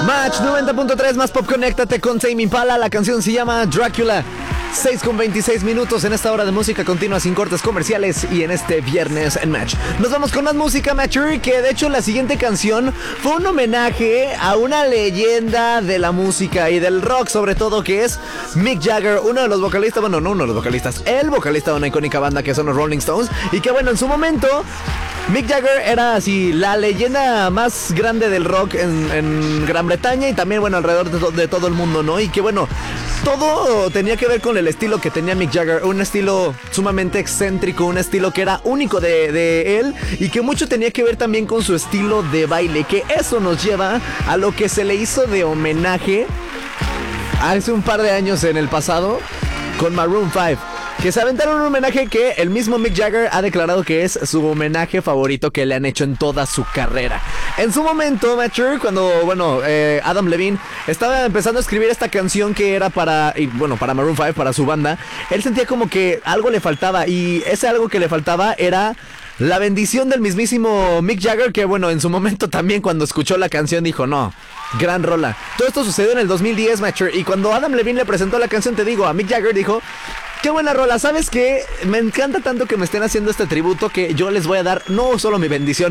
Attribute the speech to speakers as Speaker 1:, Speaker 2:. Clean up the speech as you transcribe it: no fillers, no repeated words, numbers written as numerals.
Speaker 1: Match 90.3 más Pop, conéctate con Tame Impala. La canción se llama Dracula. 6:26 en esta hora de música continua sin cortes comerciales y en este viernes en Match. Nos vamos con más música, Matcher, que de hecho la siguiente canción fue un homenaje a una leyenda de la música y del rock, sobre todo, que es Mick Jagger, uno de los vocalistas, bueno, no uno de los vocalistas, el vocalista de una icónica banda que son los Rolling Stones, y que bueno, en su momento Mick Jagger era así la leyenda más grande del rock en Gran Bretaña y también, bueno, alrededor de todo el mundo, ¿no? Y que bueno, todo tenía que ver con el estilo que tenía Mick Jagger, un estilo sumamente excéntrico, un estilo que era único de él y que mucho tenía que ver también con su estilo de baile, que eso nos lleva a lo que se le hizo de homenaje hace un par de años en el pasado con Maroon 5. Que se aventaron un homenaje que el mismo Mick Jagger ha declarado que es su homenaje favorito que le han hecho en toda su carrera. En su momento, Mature, cuando, bueno, Adam Levine estaba empezando a escribir esta canción que era para Maroon 5, para su banda, él sentía como que algo le faltaba, y ese algo que le faltaba era la bendición del mismísimo Mick Jagger, que bueno, en su momento también cuando escuchó la canción dijo, no, gran rola. Todo esto sucedió en el 2010, Mature, y cuando Adam Levine le presentó la canción, te digo, a Mick Jagger dijo, qué buena rola, ¿sabes qué? Me encanta tanto que me estén haciendo este tributo que yo les voy a dar no solo mi bendición,